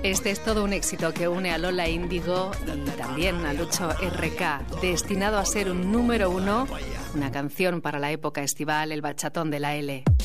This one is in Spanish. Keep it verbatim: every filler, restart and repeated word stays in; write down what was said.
Este es todo un éxito que une a Lola Índigo y también a Lucho R K, destinado a ser un número uno, una canción para la época estival, el bachatón de la L.